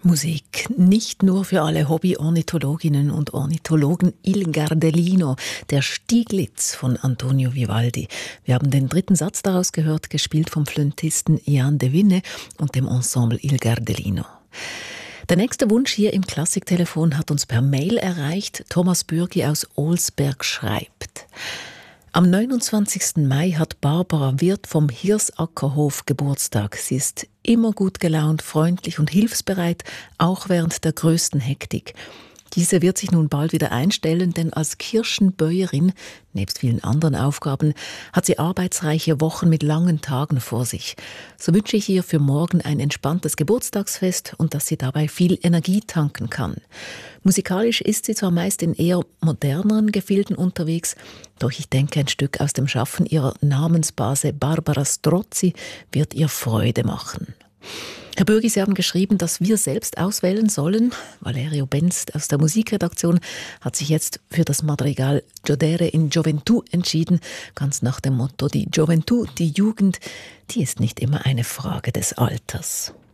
Musik nicht nur für alle Hobby-Ornithologinnen und Ornithologen. Il Gardelino, der Stieglitz von Antonio Vivaldi. Wir haben den dritten Satz daraus gehört, gespielt vom Flötisten Jan de Vinne und dem Ensemble Il Gardelino. Der nächste Wunsch hier im Klassiktelefon hat uns per Mail erreicht. Thomas Bürgi aus Olsberg schreibt: Am 29. Mai hat Barbara Wirth vom Hirsackerhof Geburtstag. Sie ist immer gut gelaunt, freundlich und hilfsbereit, auch während der größten Hektik. Diese wird sich nun bald wieder einstellen, denn als Kirschenbäuerin, nebst vielen anderen Aufgaben, hat sie arbeitsreiche Wochen mit langen Tagen vor sich. So wünsche ich ihr für morgen ein entspanntes Geburtstagsfest und dass sie dabei viel Energie tanken kann. Musikalisch ist sie zwar meist in eher moderneren Gefilden unterwegs, doch ich denke, ein Stück aus dem Schaffen ihrer Namensbase Barbara Strozzi wird ihr Freude machen. Herr Bürgi, Sie haben geschrieben, dass wir selbst auswählen sollen. Valerio Benz aus der Musikredaktion hat sich jetzt für das Madrigal Giodere in Gioventù entschieden, ganz nach dem Motto: die Gioventù, die Jugend, die ist nicht immer eine Frage des Alters.